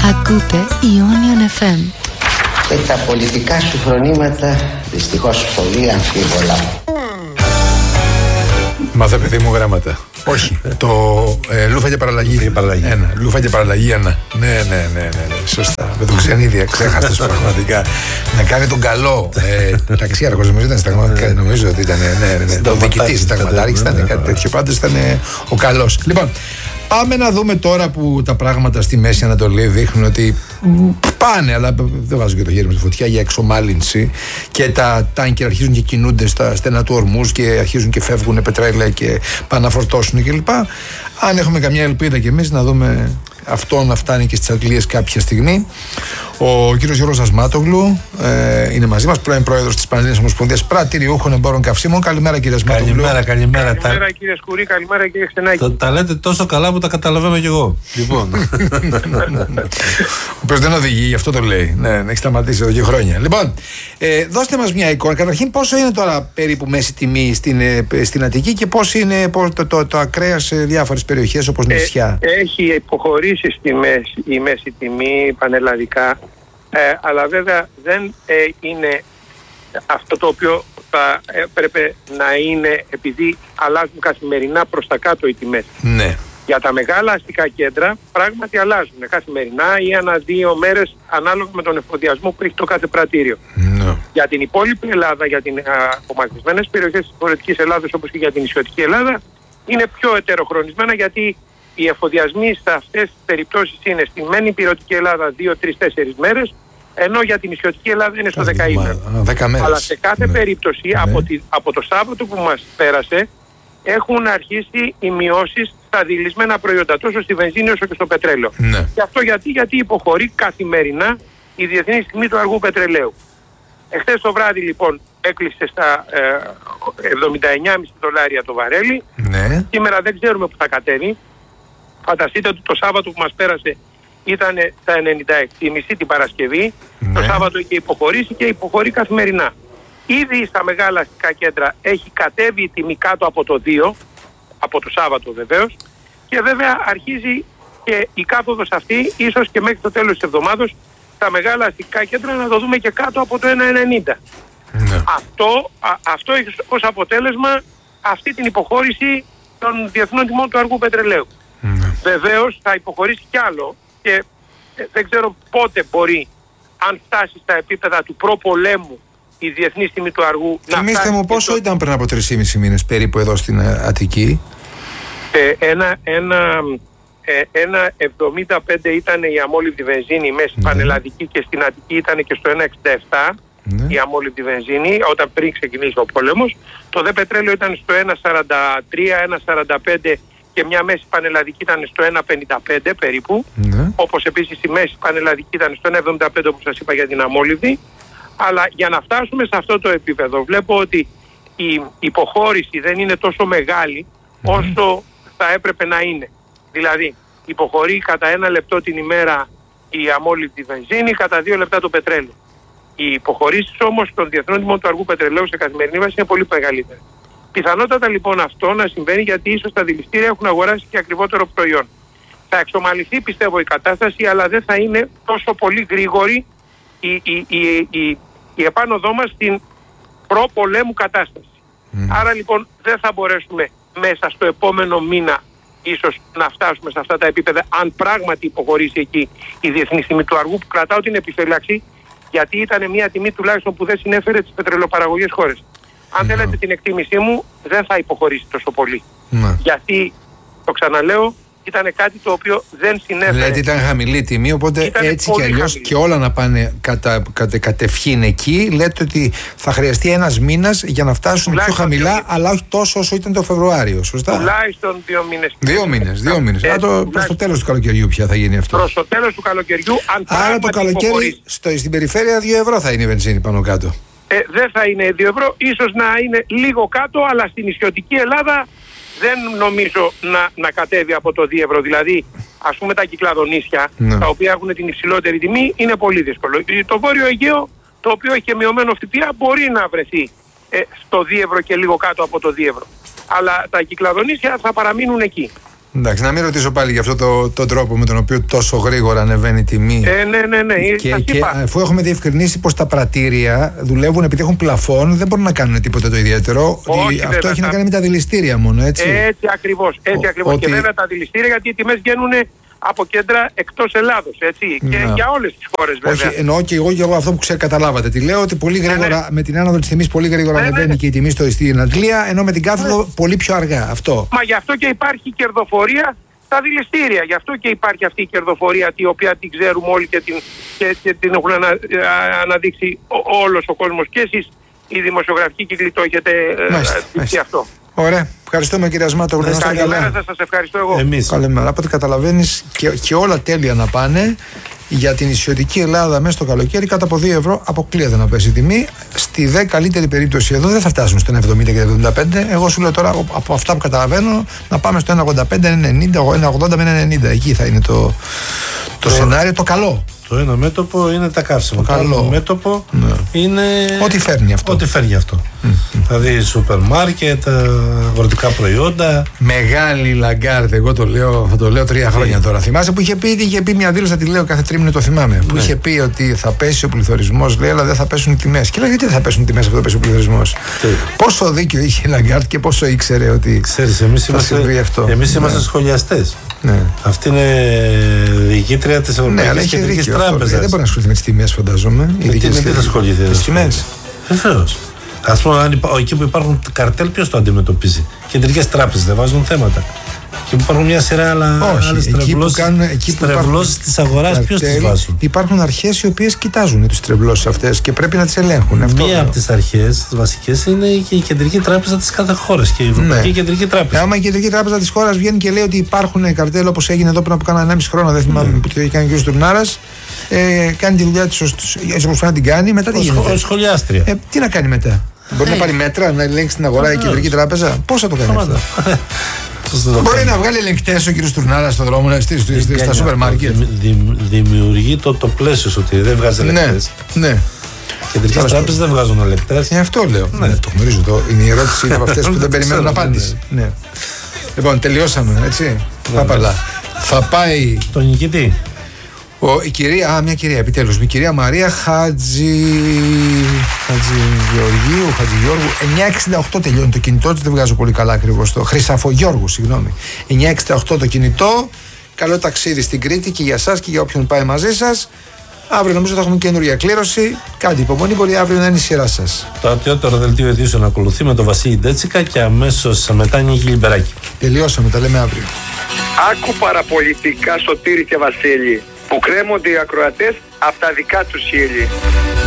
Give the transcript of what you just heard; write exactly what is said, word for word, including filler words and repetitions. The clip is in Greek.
Ακούτε Ionian εφ εμ. Και τα πολιτικά σου φρονήματα δυστυχώς πολύ αμφίβολα. Μάθε παιδί μου γράμματα. Όχι. Το ε, Λούφα και παραλλαγή. παραλλαγή. Ένα. Λούφα και παραλλαγή ένα. Ναι, ναι, ναι, ναι, ναι. Σωστά. Με τον Ξενίδη, ξέχαστος πραγματικά. Να κάνει τον καλό. Ε, ταξίαρχος νομίζω ήταν συνταγματάρχης. Νομίζω ότι ήταν. Ναι, ναι, ναι. Ο διοικητής συνταγματάρχης ήταν κάτι τέτοιο. Πάντως ήταν ο καλός. Λοιπόν, πάμε να δούμε τώρα που τα πράγματα στη Μέση Ανατολή δείχνουν ότι πάνε, αλλά δεν βάζω και το χέρι μου στη φωτιά, για εξομάλυνση και τα τάνκερ αρχίζουν και κινούνται στα στενά του ορμούς και αρχίζουν και φεύγουν πετρέλαια και πάνε να φορτώσουν κλπ. Αν έχουμε καμιά ελπίδα κι εμείς να δούμε αυτό να φτάνει και στις Αγγλίες κάποια στιγμή. Ο κύριος Γιώργος Ασμάτογλου ε, είναι μαζί μας, πρώην πρόεδρος της Πανελλήνιας Ομοσπονδίας Πρατηριούχων Εμπόρων Καυσίμων. Καλημέρα κύριε Ασμάτογλου. Καλημέρα, καλημέρα. Καλημέρα κύριε Σκουρή, καλημέρα κύριε Ξενάκη. Τα, τα λέτε τόσο καλά που τα καταλαβαίνω κι εγώ. Λοιπόν. Ο οποίος δεν οδηγεί, γι' αυτό το λέει. Ναι, έχει σταματήσει εδώ και χρόνια. Λοιπόν, ε, δώστε μας μια εικόνα. Καταρχήν, πόσο είναι τώρα περίπου μέση τιμή στην, ε, στην Αττική και πώς είναι πώς, το, το, το ακραία σε διάφορες περιοχές όπως νησιά. Ε, έχει υποχωρήσει στη μέση, η μέση τιμή πανελλαδικά. Ε, αλλά βέβαια δεν ε, είναι αυτό το οποίο θα έπρεπε να είναι, επειδή αλλάζουν καθημερινά προς τα κάτω οι τιμές. Ναι. Για τα μεγάλα αστικά κέντρα πράγματι αλλάζουν καθημερινά ή ανά δύο μέρες ανάλογα με τον εφοδιασμό που έχει το κάθε πρατήριο. Ναι. Για την υπόλοιπη Ελλάδα, για την απομακρυσμένες περιοχές της βορειοδυτικής Ελλάδας όπως και για την νησιωτική Ελλάδα είναι πιο ετεροχρονισμένα, γιατί οι εφοδιασμοί σε αυτές τις περιπτώσεις είναι στη μεν υπηρετική Ελλάδα δύο, τρεις, τέσσερις μέρες, ενώ για την νησιωτική Ελλάδα είναι στο δεκαήμερο. Αλλά σε κάθε ναι. περίπτωση ναι. Από, τη, από το Σάββατο που μας πέρασε έχουν αρχίσει οι μειώσεις στα δηλισμένα προϊόντα, τόσο στη βενζίνη όσο και στο πετρέλαιο. Ναι. Και αυτό γιατί, γιατί υποχωρεί καθημερινά η διεθνή τιμή του αργού πετρελαίου. Εχθές το βράδυ λοιπόν έκλεισε στα ε, εβδομήντα εννιά κόμμα πέντε δολάρια το βαρέλι. Ναι. Σήμερα δεν ξέρουμε που θα κατέβει. Φανταστείτε ότι το Σάββατο που μας πέρασε ήταν στα ενενήντα έξι κόμμα πέντε την Παρασκευή. Ναι. Το Σάββατο είχε υποχωρήσει και υποχωρεί καθημερινά. Ήδη στα μεγάλα αστικά κέντρα έχει κατέβει η τιμή κάτω από το δύο, από το Σάββατο βεβαίως, και βέβαια αρχίζει και η κάθοδος αυτή, ίσως και μέχρι το τέλος της εβδομάδος, στα μεγάλα αστικά κέντρα να το δούμε και κάτω από το ένα ενενήντα. Ναι. Αυτό, α, αυτό έχει ως αποτέλεσμα αυτή την υποχώρηση των διεθνών τιμών του αργού πετρελαίου. Ναι. Βεβαίως θα υποχωρήσει κι άλλο και ε, δεν ξέρω πότε μπορεί, αν φτάσει στα επίπεδα του προπολέμου η διεθνής τιμή του αργού. Θυμήστε μου πόσο το... ήταν πριν από τρεις και μισό μήνες περίπου εδώ στην Αττική. Ε, ένα, ένα, ε, ένα εβδομήντα πέντε ήταν η αμόλυβδη βενζίνη μέσα στην ναι. πανελλαδική, και στην Αττική ήταν και στο ένα εξήντα επτά ναι. η αμόλυβδη βενζίνη όταν πριν ξεκινήσει ο πόλεμος. Το δε πετρέλαιο ήταν στο ένα σαράντα τρία, ένα σαράντα πέντε και μια μέση πανελλαδική ήταν στο ένα πενήντα πέντε περίπου. Ναι. Όπως επίσης η μέση πανελλαδική ήταν στο ένα εβδομήντα πέντε όπως σας είπα για την αμόλυβδη. Αλλά για να φτάσουμε σε αυτό το επίπεδο βλέπω ότι η υποχώρηση δεν είναι τόσο μεγάλη mm. όσο θα έπρεπε να είναι. Δηλαδή υποχωρεί κατά ένα λεπτό την ημέρα η αμόλυβδη βενζίνη, κατά δύο λεπτά το πετρέλαιο. Οι υποχωρήσεις όμως των διεθνών τιμών του αργού πετρελαίου σε καθημερινή βάση είναι πολύ μεγαλύτερες. Πιθανότατα λοιπόν αυτό να συμβαίνει γιατί ίσως τα δηληστήρια έχουν αγοράσει και ακριβότερο προϊόν. Θα εξομαλυνθεί πιστεύω η κατάσταση, αλλά δεν θα είναι τόσο πολύ γρήγορη η, η, η, η, η επάνωδό μας στην προπολέμου κατάσταση. Mm. Άρα λοιπόν δεν θα μπορέσουμε μέσα στο επόμενο μήνα ίσως να φτάσουμε σε αυτά τα επίπεδα, αν πράγματι υποχωρήσει εκεί η διεθνή τιμή του αργού, που κρατάω την επιφύλαξη, γιατί ήταν μια τιμή τουλάχιστον που δεν συνέφερε τις πετρελαιοπαραγωγές χώρες. Αν mm. θέλετε την εκτίμησή μου, δεν θα υποχωρήσει τόσο πολύ. Mm. Γιατί, το ξαναλέω, ήταν κάτι το οποίο δεν συνέφερε. Δηλαδή ήταν χαμηλή τιμή, οπότε ήταν έτσι κι αλλιώς και όλα να πάνε κατα, κατε, κατευχήν εκεί. Λέτε ότι θα χρειαστεί ένας μήνας για να φτάσουν τουλάχιστον πιο χαμηλά, δύο... αλλά όχι τόσο όσο ήταν το Φεβρουάριο. Σωστά. Τουλάχιστον δύο μήνες. Δύο μήνες, δύο μήνες. Ε, το, προς το τέλος του καλοκαιριού πια θα γίνει αυτό. Προς το τέλος του καλοκαιριού, αν άρα το καλοκαίρι στο, στην περιφέρεια δύο ευρώ θα είναι η βενζίνη πάνω κάτω. Ε, δεν θα είναι δύο ευρώ, ίσως να είναι λίγο κάτω, αλλά στην νησιωτική Ελλάδα δεν νομίζω να, να κατέβει από το δύο ευρώ. Δηλαδή, ας πούμε τα Κυκλαδονήσια, ναι. τα οποία έχουν την υψηλότερη τιμή, είναι πολύ δύσκολο. Το Βόρειο Αιγαίο, το οποίο έχει και μειωμένο ΦΠΑ, μπορεί να βρεθεί ε, στο δύο ευρώ και λίγο κάτω από το δύο ευρώ. Αλλά τα Κυκλαδονήσια θα παραμείνουν εκεί. Εντάξει, να μην ρωτήσω πάλι για αυτό το, το τρόπο με τον οποίο τόσο γρήγορα ανεβαίνει η τιμή. Ε, ναι, ναι, ναι. Και, και αφού έχουμε διευκρινίσει πως τα πρατήρια δουλεύουν επειδή έχουν πλαφόν, δεν μπορούν να κάνουν τίποτα το ιδιαίτερο. Όχι, αυτό βέβαια, έχει θα... να κάνει με τα δηληστήρια μόνο, έτσι. Έτσι ακριβώς. Έτσι ακριβώς. Ότι... Και βέβαια τα δηληστήρια, γιατί οι τιμές βγαίνουν από κέντρα εκτός Ελλάδος, έτσι. Να. Και για όλες τις χώρες, βέβαια. Όχι, εννοώ και εγώ, και εγώ αυτό που ξέρω, καταλάβατε. Τι λέω, ότι πολύ γρήγορα, ναι, ναι. με την άνοδο της τιμής, πολύ γρήγορα ανεβαίνει, ναι, ναι, και η τιμή στο στην Αγγλία, ενώ με την κάθοδο, ναι, πολύ πιο αργά. Αυτό. Μα γι' αυτό και υπάρχει κερδοφορία στα δηληστήρια. Γι' αυτό και υπάρχει αυτή η κερδοφορία, η οποία την ξέρουμε όλοι και την, και, και την έχουν ανα, αναδείξει όλος ο κόσμος. Και εσείς, οι δημοσιογραφικοί κύκλοι, το έχετε δείξει αυτό. Ωραία. Ευχαριστούμε, κύριε Ασμάτο. Καλημέρα σας, σας ευχαριστώ εγώ. Εμείς. Καλημέρα. Από ό,τι καταλαβαίνεις, και, και όλα τέλεια να πάνε, για την νησιωτική Ελλάδα μέσα στο καλοκαίρι κάτω από δύο ευρώ αποκλείεται να πέσει η τιμή. Στη δε καλύτερη περίπτωση εδώ δεν θα φτάσουν στο ένα εβδομήντα και εβδομήντα πέντε. Εγώ σου λέω τώρα από αυτά που καταλαβαίνω να πάμε στο ένα ογδόντα πέντε, ένα ενενήντα, ένα ογδόντα με ένα ενενήντα. Εκεί θα είναι το, το, το σενάριο, το καλό. Το ένα μέτωπο είναι τα καύσιμα. Το, το άλλο μέτωπο, ναι, είναι. Ό,τι φέρνει αυτό. Ό,τι φέρνει αυτό. Mm. Δηλαδή σούπερ μάρκετ, αγροτικά προϊόντα. Μεγάλη Λαγκάρδε, εγώ το λέω, θα το λέω τρία χρόνια τώρα. Θυμάσαι που είχε πει, είχε πει μια δήλωση, θα τη λέω κάθε τρίμηνο, το θυμάμαι. Ναι. Που είχε πει ότι θα πέσει ο πληθωρισμός, λέει, αλλά δεν θα πέσουν οι τιμές. Και λέει, γιατί δεν θα πέσουν οι τιμές αφού θα πέσει ο πληθωρισμός. Πόσο δίκιο είχε η Λαγκάρδ και πόσο ήξερε ότι. Ξέρεις, εμείς είμαστε, εμείς είμαστε ναι. σχολιαστές. Ναι. Αυτή είναι διοικήτρια της Ευρωπαϊκής Κεντρικής Τράπεζας. Δεν μπορεί να ασχοληθεί με τις τιμές, φανταζόμαι. Με τι θα ασχοληθεί με τις τιμές. Βεβαίως. Ας πούμε, αν υπά... εκεί που υπάρχουν καρτέλ, ποιος το αντιμετωπίζει. Κεντρικές τράπεζες δεν βάζουν θέματα. Και που υπάρχουν μια σειρά άλλα στρεβλώσεις της αγοράς, ποιος τις βάζουν. Υπάρχουν αρχές οι οποίες κοιτάζουν τις στρεβλώσεις αυτές και πρέπει να τις ελέγχουν. Μία αυτό από τις αρχές, τις βασικές, είναι και η Κεντρική Τράπεζα της κάθε χώρας και η Ευρωπαϊκή, ναι, Κεντρική Τράπεζα. Άμα η Κεντρική Τράπεζα της χώρας βγαίνει και λέει ότι υπάρχουν καρτέλ, όπως έγινε εδώ πριν από κάνα ενάμιση χρόνο, δεν θυμάμαι, ναι, που το είχε κάνει ο κ. Τουρνάρας, ε, κάνει τη δουλειά της έτσι όπως να την κάνει, μετά τι γίνεται. Σχολιάστρια. Ε, τι να κάνει μετά. Μπορεί να πάρει μέτρα, να ελέγξει την αγορά η Κεντρική Τράπεζα. Πώς θα το κάνει αυτό. Μπορεί να βγάλει ελεγκτές ο κ. Τουρνάρα στον δρόμο, να στήσει στα σούπερ μάρκετ. Δημιουργεί το, το πλαίσιο ότι δεν βγάζει ελεγκτές. Ναι, ναι. Κεντρικές τράπεζες δεν βγάζουν ελεγκτές. Είναι αυτό λέω. Ναι, το γνωρίζω. Το, είναι η ερώτηση από αυτές που δεν περιμένουν απάντηση. Ναι. Λοιπόν, τελειώσαμε, έτσι. Παπαλά. Θα πάει. Το νικητή. Ο, η κυρία, α, μια κυρία, επιτέλους, η κυρία Μαρία Χατζη... Χατζηγεωργίου, Χατζηγεώργου, εννιά εξήντα οκτώ τελειώνει το κινητό της, δεν βγάζω πολύ καλά ακριβώς το, Χρυσαφογιώργου, συγγνώμη, εννιά εξήντα οκτώ το κινητό, καλό ταξίδι στην Κρήτη και για σας και για όποιον πάει μαζί σας. Αύριο νομίζω θα έχουμε καινούργια κλήρωση. Κάντε υπομονή, μπορεί αύριο να είναι η σειρά σας. Το ατιότερο δελτίο ειδήσεων ακολουθεί με τον Βασίλη Ντέτσικα και αμέσως μετά είναι η Γιλιμπεράκη. Τελειώσαμε, τα λέμε αύριο. Άκου παραπολιτικά, Σωτήρη και Βασίλη, που κρέμονται οι ακροατές από τα δικά τους χείλη.